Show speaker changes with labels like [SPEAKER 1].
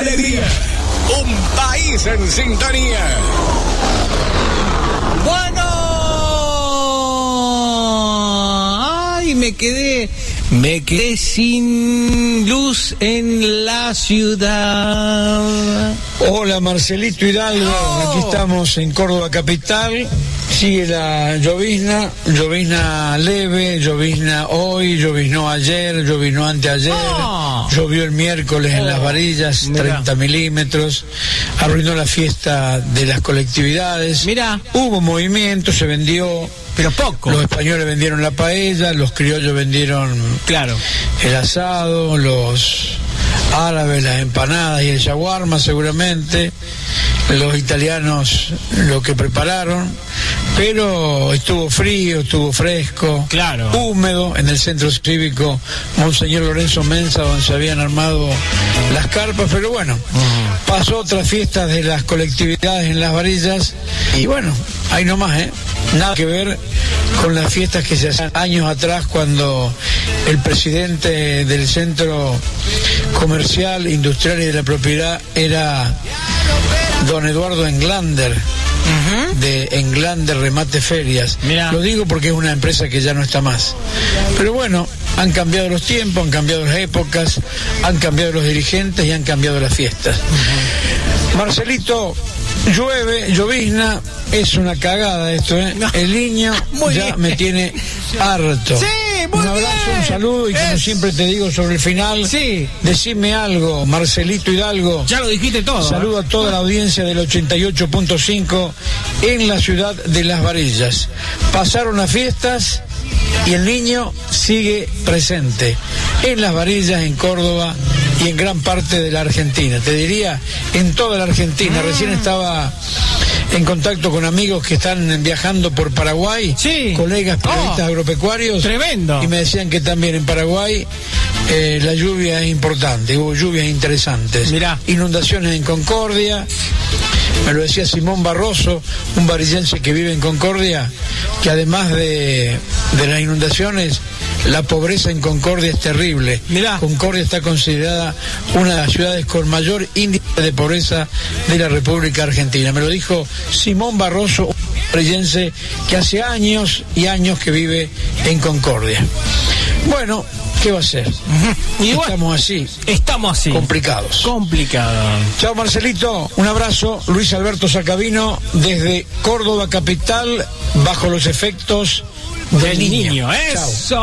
[SPEAKER 1] alegría. Un país en sintonía.
[SPEAKER 2] Bueno, ay, me quedé sin luz en la ciudad.
[SPEAKER 3] Hola, Marcelito Hidalgo, aquí estamos en Córdoba capital. Sigue la llovizna leve, llovizna hoy, lloviznó ayer, lloviznó anteayer, llovió el miércoles en Las Varillas, 30 milímetros, arruinó la fiesta de las colectividades. Hubo movimiento, se vendió,
[SPEAKER 2] pero poco.
[SPEAKER 3] Los españoles vendieron la paella, los criollos vendieron el asado, los árabes las empanadas y el shawarma seguramente, los italianos lo que prepararon, pero estuvo frío, estuvo fresco, húmedo en el centro cívico Monseñor Lorenzo Mensa, donde se habían armado las carpas, pero bueno, pasó otras fiestas de las colectividades en Las Varillas y bueno, ahí nomás, nada que ver con las fiestas que se hacían años atrás cuando el presidente del centro comercial, industrial y de la propiedad era don Eduardo Englander, de Englander Remate Ferias. Lo digo porque es una empresa que ya no está más. Pero bueno, han cambiado los tiempos, han cambiado las épocas, han cambiado los dirigentes y han cambiado las fiestas. Marcelito, llovizna, es una cagada esto, El niño me tiene harto. Un abrazo, un saludo y como siempre te digo sobre el final, decime algo, Marcelito Hidalgo.
[SPEAKER 2] Ya lo dijiste todo.
[SPEAKER 3] Saludo a toda la audiencia del 88.5 en la ciudad de Las Varillas. Pasaron las fiestas y el niño sigue presente en Las Varillas, en Córdoba y en gran parte de la Argentina. Te diría, en toda la Argentina. Recién estaba en contacto con amigos que están viajando por Paraguay, colegas periodistas agropecuarios.
[SPEAKER 2] Tremendo.
[SPEAKER 3] Y me decían que también en Paraguay la lluvia es importante, hubo lluvias interesantes. Inundaciones en Concordia, me lo decía Simón Barroso, un varillense que vive en Concordia, que además de las inundaciones, la pobreza en Concordia es terrible. Concordia está considerada una de las ciudades con mayor índice de pobreza de la República Argentina. Me lo dijo Simón Barroso, un varillense que hace años y años que vive en Concordia. Bueno, ¿qué va a ser?
[SPEAKER 2] Y
[SPEAKER 3] Estamos así. Complicados. Chao, Marcelito. Un abrazo. Luis Alberto Sacabino, desde Córdoba capital, bajo los efectos del niño.
[SPEAKER 2] Eso.